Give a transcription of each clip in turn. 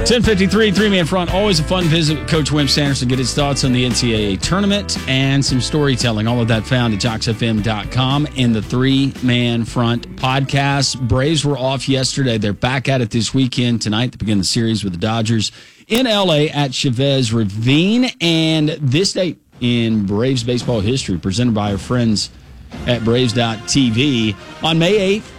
10:53, three-man front. Always a fun visit with Coach Wimp Sanders to get his thoughts on the NCAA tournament and some storytelling. All of that found at JocksFM.com in the three-man front podcast. Braves were off yesterday. They're back at it this weekend tonight to begin the series with the Dodgers in L.A. at Chavez Ravine. And this date in Braves baseball history, presented by our friends at Braves.tv. On May 8th,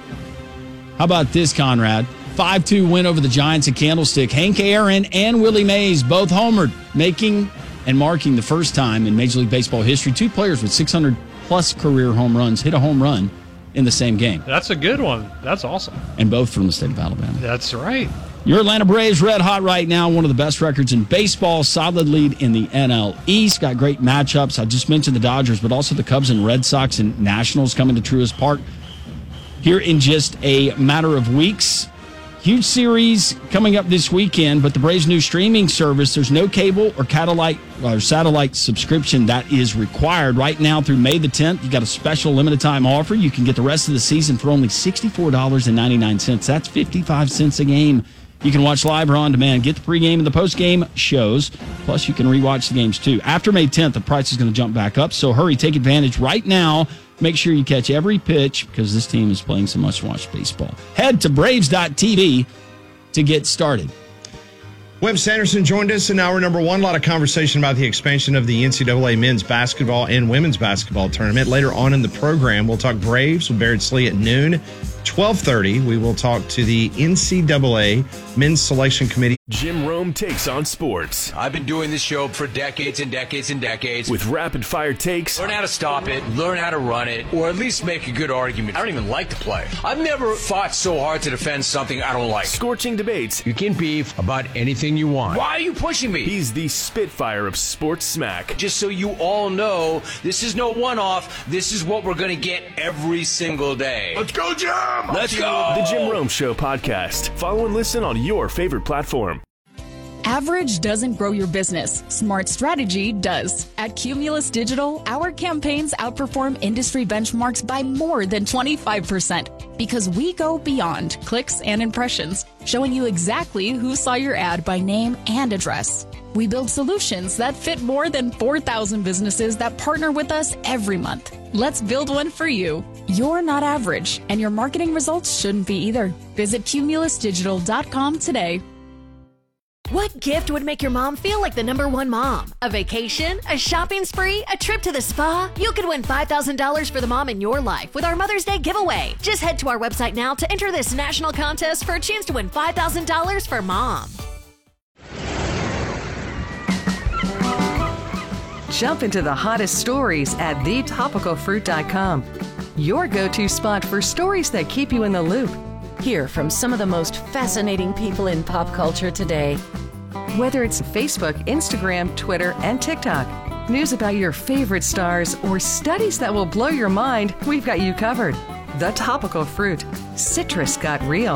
how about this, Conrad? 5-2 win over the Giants at Candlestick. Hank Aaron and Willie Mays both homered, making and marking the first time in Major League Baseball history two players with 600-plus career home runs hit a home run in the same game. That's a good one. That's awesome. And both from the state of Alabama. That's right. Your Atlanta Braves red hot right now. One of the best records in baseball. Solid lead in the NL East. Got great matchups. I just mentioned the Dodgers, but also the Cubs and Red Sox and Nationals coming to Truist Park here in just a matter of weeks. Huge series coming up this weekend, but the Braves' new streaming service, there's no cable or satellite subscription that is required. Right now through May the 10th, you got a special limited time offer. You can get the rest of the season for only $64.99. That's 55 cents a game. You can watch live or on demand. Get the pregame and the postgame shows. Plus, you can rewatch the games too. After May 10th, the price is going to jump back up. So hurry, take advantage right now. Make sure you catch every pitch because this team is playing some must-watch baseball. Head to Braves.tv to get started. Wimp Sanderson joined us in hour number one. A lot of conversation about the expansion of the NCAA men's basketball and women's basketball tournament. Later on in the program, we'll talk Braves with Barrett Slee at noon. 12:30, we will talk to the NCAA Men's Selection Committee. Jim Rome takes on sports. I've been doing this show for decades and decades and decades. With rapid-fire takes. Learn how to stop it, learn how to run it, or at least make a good argument. I don't even like to play. I've never fought so hard to defend something I don't like. Scorching debates. You can beef about anything you want. Why are you pushing me? He's the Spitfire of sports smack. Just so you all know, this is no one-off. This is what we're going to get every single day. Let's go, Jim! Let's go! The Jim Rome Show podcast. Follow and listen on your favorite platform. Average doesn't grow your business. Smart strategy does. At Cumulus Digital, our campaigns outperform industry benchmarks by more than 25% because we go beyond clicks and impressions, showing you exactly who saw your ad by name and address. We build solutions that fit more than 4,000 businesses that partner with us every month. Let's build one for you. You're not average, and your marketing results shouldn't be either. Visit cumulusdigital.com today. What gift would make your mom feel like the #1 mom? A vacation? A shopping spree? A trip to the spa? You could win $5,000 for the mom in your life with our Mother's Day giveaway. Just head to our website now to enter this national contest for a chance to win $5,000 for mom. Jump into the hottest stories at thetopicalfruit.com. Your go-to spot for stories that keep you in the loop. Hear from some of the most fascinating people in pop culture today. Whether it's Facebook, Instagram, Twitter, and TikTok, news about your favorite stars, or studies that will blow your mind, we've got you covered. The Topical Fruit. Citrus got real.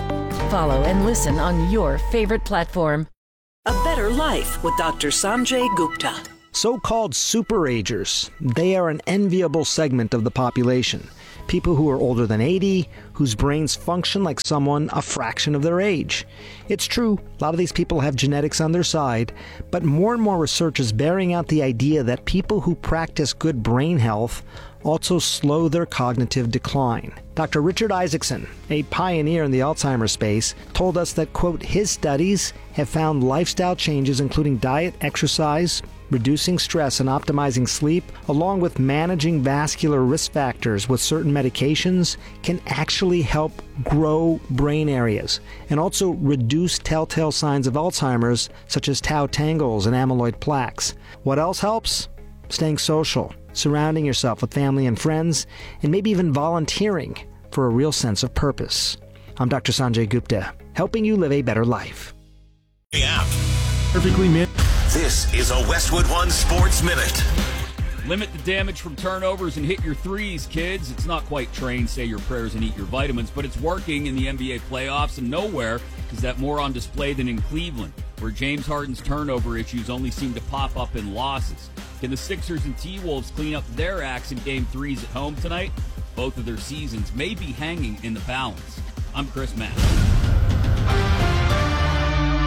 Follow and listen on your favorite platform. A Better Life with Dr. Sanjay Gupta. So-called superagers, they are an enviable segment of the population. People who are older than 80, whose brains function like someone a fraction of their age. It's true, a lot of these people have genetics on their side, but more and more research is bearing out the idea that people who practice good brain health also slow their cognitive decline. Dr. Richard Isaacson, a pioneer in the Alzheimer's space, told us that, quote, his studies have found lifestyle changes including diet, exercise, reducing stress and optimizing sleep, along with managing vascular risk factors with certain medications, can actually help grow brain areas and also reduce telltale signs of Alzheimer's, such as tau tangles and amyloid plaques. What else helps? Staying social, surrounding yourself with family and friends, and maybe even volunteering for a real sense of purpose. I'm Dr. Sanjay Gupta, helping you live a better life. Yeah. Perfectly made. This is a Westwood One Sports Minute. Limit the damage from turnovers and hit your threes, kids. It's not quite train, say your prayers, and eat your vitamins, but it's working in the NBA playoffs, and nowhere is that more on display than in Cleveland, where James Harden's turnover issues only seem to pop up in losses. Can the Sixers and T-Wolves clean up their acts in Game 3s at home tonight? Both of their seasons may be hanging in the balance. I'm Chris Mack.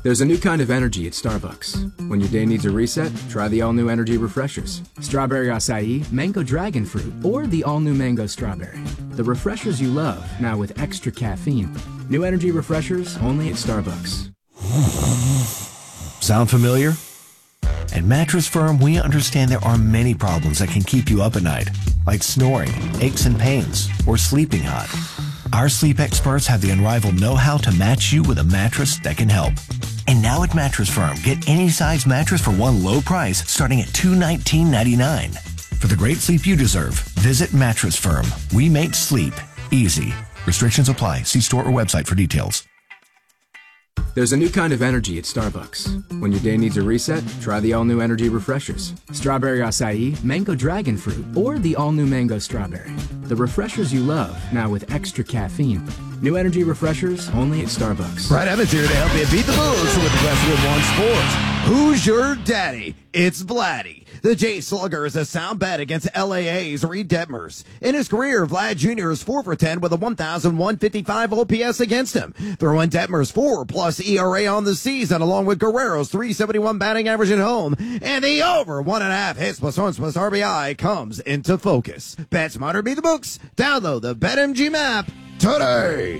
There's a new kind of energy at Starbucks. When your day needs a reset, try the all-new energy refreshers. Strawberry acai, mango dragon fruit, or the all-new mango strawberry. The refreshers you love, now with extra caffeine. New energy refreshers only at Starbucks. Sound familiar? At Mattress Firm, we understand there are many problems that can keep you up at night, like snoring, aches and pains, or sleeping hot. Our sleep experts have the unrivaled know-how to match you with a mattress that can help. And now at Mattress Firm, get any size mattress for one low price starting at $219.99. For the great sleep you deserve, visit Mattress Firm. We make sleep easy. Restrictions apply. See store or website for details. There's a new kind of energy at Starbucks. When your day needs a reset, try the all-new energy refreshers. Strawberry acai, mango dragon fruit, or the all-new mango strawberry. The refreshers you love, now with extra caffeine. New energy refreshers only at Starbucks. Brad Evans here to help you beat the booze with Westwood One Sports. Who's your daddy? It's Vladdy. The Jay Slugger is a sound bet against LAA's Reed Detmers. In his career, Vlad Jr. is 4 for 10 with a 1,155 OPS against him. Throw in Detmers' 4+ ERA on the season, along with Guerrero's 371 batting average at home. And the over 1.5 hits plus runs plus RBI comes into focus. Bet smarter, beat the books. Download the BetMGM app today.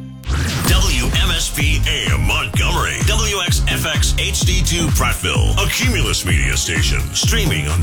WMSP AM Montgomery, WXFX HD2 Prattville, a Cumulus media station, streaming on